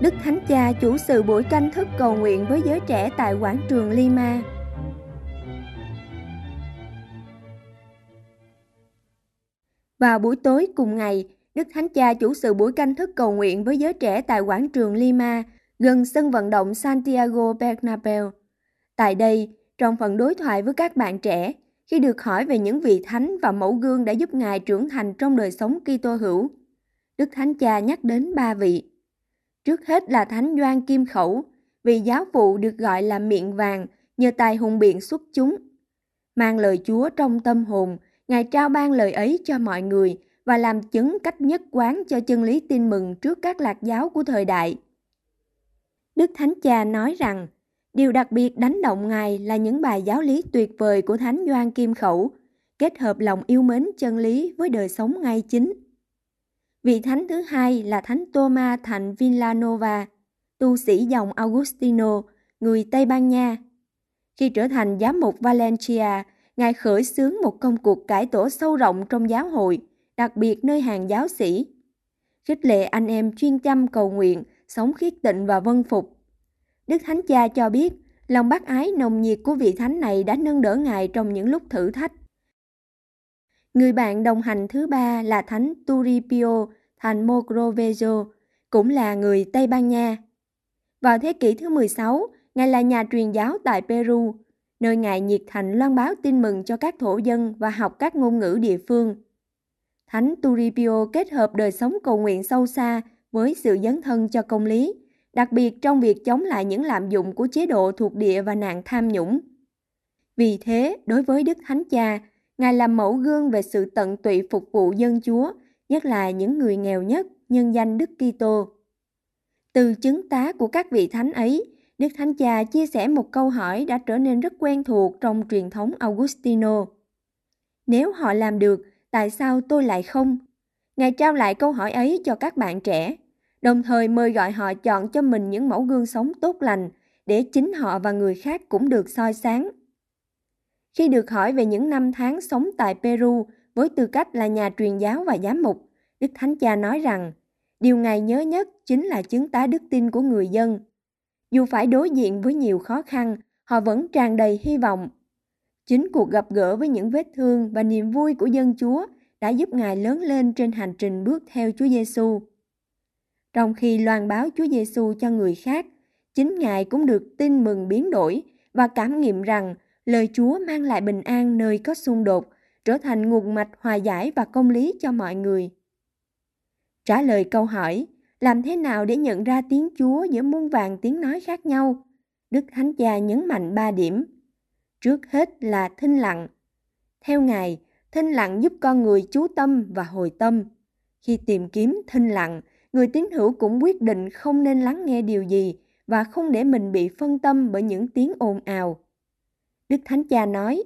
Đức Thánh Cha chủ sự buổi canh thức cầu nguyện với giới trẻ tại quảng trường Lima. Vào buổi tối cùng ngày, Đức Thánh Cha chủ sự buổi canh thức cầu nguyện với giới trẻ tại quảng trường Lima, gần sân vận động Santiago Bernabéu. Tại đây, trong phần đối thoại với các bạn trẻ, khi được hỏi về những vị thánh và mẫu gương đã giúp Ngài trưởng thành trong đời sống Kitô hữu, Đức Thánh Cha nhắc đến 3 vị. Trước hết là Thánh Gioan Kim Khẩu, vị giáo phụ được gọi là miệng vàng nhờ tài hùng biện xuất chúng. Mang lời Chúa trong tâm hồn, Ngài trao ban lời ấy cho mọi người và làm chứng cách nhất quán cho chân lý tin mừng trước các lạc giáo của thời đại. Đức Thánh Cha nói rằng, điều đặc biệt đánh động Ngài là những bài giáo lý tuyệt vời của Thánh Gioan Kim Khẩu, kết hợp lòng yêu mến chân lý với đời sống ngay chính. Vị thánh thứ hai là Thánh Thomas thành Villanova, tu sĩ dòng Augustino, người Tây Ban Nha. Khi trở thành giám mục Valencia, Ngài khởi xướng một công cuộc cải tổ sâu rộng trong giáo hội, đặc biệt nơi hàng giáo sĩ. Khích lệ anh em chuyên chăm cầu nguyện, sống khiết tịnh và vâng phục. Đức Thánh Cha cho biết, lòng bác ái nồng nhiệt của vị thánh này đã nâng đỡ Ngài trong những lúc thử thách. Người bạn đồng hành thứ ba là Thánh Turipio thành Mogrovejo, cũng là người Tây Ban Nha. Vào thế kỷ thứ 16, Ngài là nhà truyền giáo tại Peru, nơi Ngài nhiệt thành loan báo tin mừng cho các thổ dân và học các ngôn ngữ địa phương. Thánh Turipio kết hợp đời sống cầu nguyện sâu xa với sự dấn thân cho công lý, đặc biệt trong việc chống lại những lạm dụng của chế độ thuộc địa và nạn tham nhũng. Vì thế, đối với Đức Thánh Cha, Ngài làm mẫu gương về sự tận tụy phục vụ dân Chúa, nhất là những người nghèo nhất, nhân danh Đức Kitô. Từ chứng tá của các vị thánh ấy, Đức Thánh Cha chia sẻ một câu hỏi đã trở nên rất quen thuộc trong truyền thống Augustino. Nếu họ làm được, tại sao tôi lại không? Ngài trao lại câu hỏi ấy cho các bạn trẻ, đồng thời mời gọi họ chọn cho mình những mẫu gương sống tốt lành để chính họ và người khác cũng được soi sáng. Khi được hỏi về những năm tháng sống tại Peru với tư cách là nhà truyền giáo và giám mục, Đức Thánh Cha nói rằng, điều Ngài nhớ nhất chính là chứng tá đức tin của người dân. Dù phải đối diện với nhiều khó khăn, họ vẫn tràn đầy hy vọng. Chính cuộc gặp gỡ với những vết thương và niềm vui của dân Chúa đã giúp Ngài lớn lên trên hành trình bước theo Chúa Giêsu. Trong khi loan báo Chúa Giêsu cho người khác, chính Ngài cũng được tin mừng biến đổi và cảm nghiệm rằng lời Chúa mang lại bình an nơi có xung đột, trở thành nguồn mạch hòa giải và công lý cho mọi người. Trả lời câu hỏi, làm thế nào để nhận ra tiếng Chúa giữa muôn vàn tiếng nói khác nhau? Đức Thánh Cha nhấn mạnh 3 điểm. Trước hết là thinh lặng. Theo Ngài, thinh lặng giúp con người chú tâm và hồi tâm. Khi tìm kiếm thinh lặng, người tín hữu cũng quyết định không nên lắng nghe điều gì và không để mình bị phân tâm bởi những tiếng ồn ào. Đức Thánh Cha nói,